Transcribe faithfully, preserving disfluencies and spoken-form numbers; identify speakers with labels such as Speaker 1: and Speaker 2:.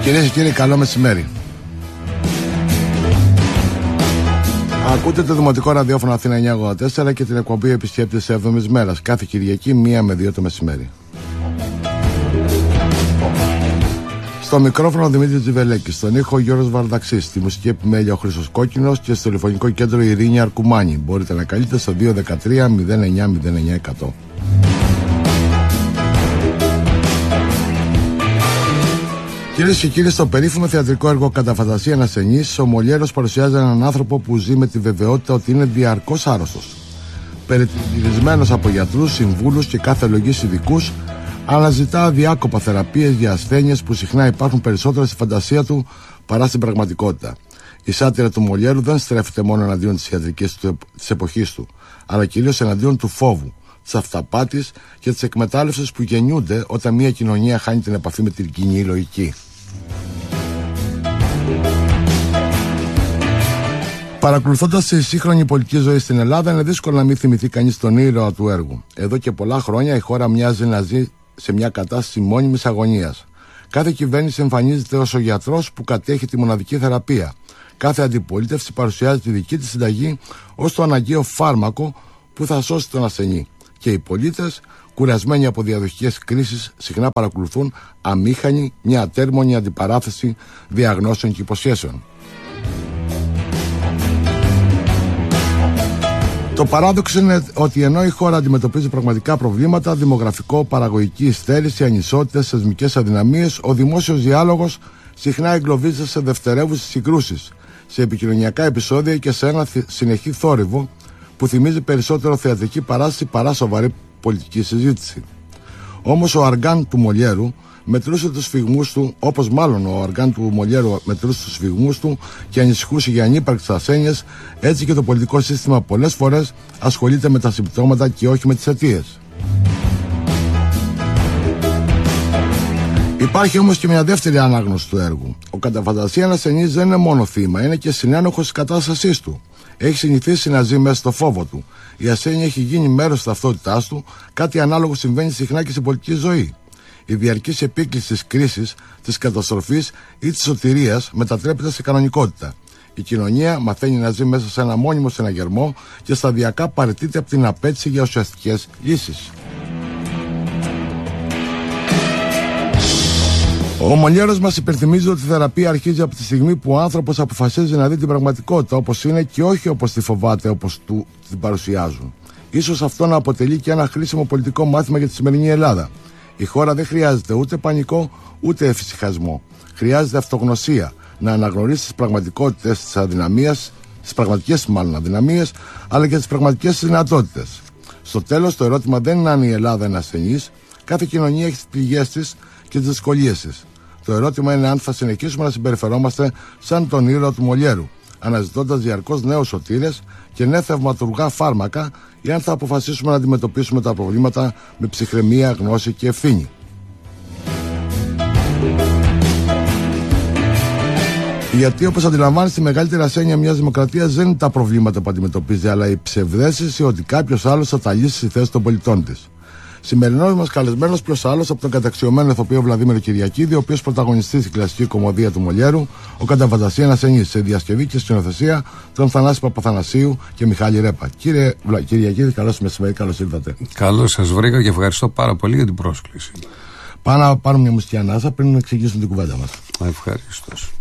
Speaker 1: Κυρίες και κύριοι, καλό μεσημέρι. Ακούτε το Δημοτικό Ραδιόφωνο Αθήνα εννιακόσια ογδόντα τέσσερα και την εκπομπή Επισκέπτης έβδομης μέρας κάθε Κυριακή μία με δύο το μεσημέρι. Στο μικρόφωνο Δημήτρης Τζιβελέκης, στον ήχο Γιώργος Βαρδαξής, στη μουσική επιμέλεια ο Χρήστος Κόκκινος και στο τηλεφωνικό κέντρο η Ειρήνη Αρκουμάνη. Μπορείτε να καλείτε στο δύο ένα τρία μηδέν εννιά μηδέν εννιά εκατό. Κυρίες και κύριοι, στο περίφημο θεατρικό έργο Κατά φαντασία ένας ασθενής, ο Μολιέρος παρουσιάζει έναν άνθρωπο που ζει με τη βεβαιότητα ότι είναι διαρκώς άρρωστος. Περιτυλισμένος από γιατρούς, συμβούλους και κάθε λογής ειδικούς, αναζητά αδιάκοπα θεραπείες για ασθένειες που συχνά υπάρχουν περισσότερο στη φαντασία του παρά στην πραγματικότητα. Η σάτυρα του Μολιέρου δεν στρέφεται μόνο εναντίον της ιατρικής της εποχής του, αλλά κυρίως εναντίον του φόβου, της αυταπάτης και της εκμετάλλευσης που γεννιούνται όταν μια κοινωνία χάνει την επαφή με την κοινή λογική. Παρακολουθώντας τη σύγχρονη πολιτική ζωή στην Ελλάδα, είναι δύσκολο να μην θυμηθεί κανείς τον ήρωα του έργου. Εδώ και πολλά χρόνια η χώρα μοιάζει να ζει σε μια κατάσταση μόνιμης αγωνίας. Κάθε κυβέρνηση εμφανίζεται ως ο γιατρός που κατέχει τη μοναδική θεραπεία. Κάθε αντιπολίτευση παρουσιάζει τη δική της συνταγή ως το αναγκαίο φάρμακο που θα σώσει τον ασθενή. Και οι πολίτες, κουρασμένοι από διαδοχικές κρίσεις, συχνά παρακολουθούν αμήχανοι μια ατέρμονη αντιπαράθεση διαγνώσεων και υποσχέσεων. Το παράδοξο είναι ότι ενώ η χώρα αντιμετωπίζει πραγματικά προβλήματα, δημογραφικό, παραγωγική υστέρηση, ανισότητες, θεσμικές αδυναμίες, ο δημόσιος διάλογος συχνά εγκλωβίζεται σε δευτερεύουσες συγκρούσεις, σε επικοινωνιακά επεισόδια και σε ένα συνεχή θόρυβο που θυμίζει περισσότερο θεατρική παράσταση παρά σοβαρή πολιτική συζήτηση. Όμως ο Αργάν του Μολιέρου μετρούσε τους σφυγμούς του, όπως μάλλον ο Αργάν του Μολιέρου μετρούσε τους σφυγμούς του και ανησυχούσε για ανύπαρκτες ασθένειες, έτσι και το πολιτικό σύστημα πολλές φορές ασχολείται με τα συμπτώματα και όχι με τις αιτίες. Υπάρχει όμως και μια δεύτερη ανάγνωση του έργου. Ο κατά φαντασία ένας ασθενής δεν είναι μόνο θύμα, είναι και συνένοχος της κατάστασής του. Έχει συνηθίσει να ζει μέσα στο φόβο του. Η ασθένεια έχει γίνει μέρος της ταυτότητάς του, κάτι ανάλογο συμβαίνει συχνά και στην πολιτική ζωή. Η διαρκής επίκληση της κρίσης, της καταστροφής ή της σωτηρίας μετατρέπεται σε κανονικότητα. Η κοινωνία μαθαίνει να ζει μέσα σε ένα μόνιμο συναγερμό και σταδιακά παραιτείται από την απέτηση για ουσιαστικές λύσεις. Ο Μολιέρος μας υπενθυμίζει ότι η θεραπεία αρχίζει από τη στιγμή που ο άνθρωπος αποφασίζει να δει την πραγματικότητα όπως είναι και όχι όπως τη φοβάται, όπως του την παρουσιάζουν. Ίσως αυτό να αποτελεί και ένα χρήσιμο πολιτικό μάθημα για τη σημερινή Ελλάδα. Η χώρα δεν χρειάζεται ούτε πανικό ούτε εφησυχασμό. Χρειάζεται αυτογνωσία, να αναγνωρίσει τις πραγματικότητες της αδυναμίας, τις πραγματικές μάλλον αδυναμίες, αλλά και τις πραγματικές δυνατότητες. Στο τέλος, το ερώτημα δεν είναι αν η Ελλάδα είναι ασθενής. Κάθε κοινωνία έχει τις πληγές της και τις δυσκολίες της. Το ερώτημα είναι αν θα συνεχίσουμε να συμπεριφερόμαστε σαν τον ήρωα του Μολιέρου, αναζητώντας διαρκώς νέους σωτήρες και νέα θαυματουργά φάρμακα, ή αν θα αποφασίσουμε να αντιμετωπίσουμε τα προβλήματα με ψυχραιμία, γνώση και ευθύνη. Γιατί, όπως αντιλαμβάνεστε, η μεγαλύτερη ασθένεια μιας δημοκρατίας δεν είναι τα προβλήματα που αντιμετωπίζει, αλλά η ψευδαίσθηση ότι κάποιος άλλος θα τα λύσει στη θέση των πολιτών της. Σημερινός μας καλεσμένος ποιος άλλος από τον καταξιωμένο ηθοποιό Βλαδίμηρο Κυριακίδη, ο οποίος πρωταγωνιστεί στην κλασική κομμωδία του Μολιέρου, ο Κατά φαντασία ένας ασθενής, σε διασκευή και σκηνοθεσία των Θανάση Παπαθανασίου και Μιχάλη Ρέπα. Κύριε Κυριακίδη, καλώς μεσημέρι, καλώς ήρθατε.
Speaker 2: Καλώς σας βρήκα και ευχαριστώ πάρα πολύ για την πρόσκληση.
Speaker 1: Πάμε να πάρουμε μια μουσική ανάσα πριν να ξεκινήσουμε την κουβέντα μας.
Speaker 2: Ευχαριστώ.